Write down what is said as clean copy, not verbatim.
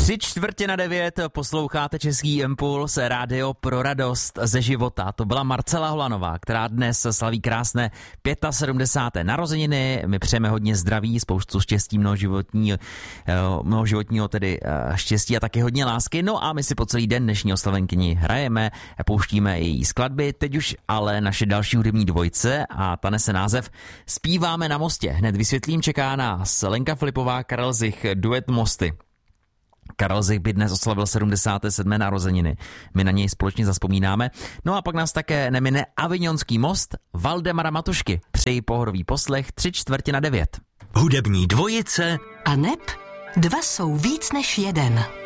8:45 posloucháte Český impuls, rádio pro radost ze života. To byla Marcela Holanová, která dnes slaví krásné 75. narozeniny. My přejeme hodně zdraví, spoustu štěstí, mnoho životního tedy štěstí a taky hodně lásky. No a my si po celý den dnešní oslavenkyni hrajeme, pouštíme její skladby. Teď už ale naše další hudební dvojce a ta nese název Zpíváme na mostě. Hned vysvětlím, čeká nás Lenka Filipová, Karel Zich, duet Mosty. Karel Zich by dnes oslavil 77. narozeniny. My na něj společně zazpomínáme. No a pak nás také nemine Avignonský most Valdemara Matušky. Přeji pohodový poslech 8:45. Hudební dvojice a neb dva jsou víc než jeden.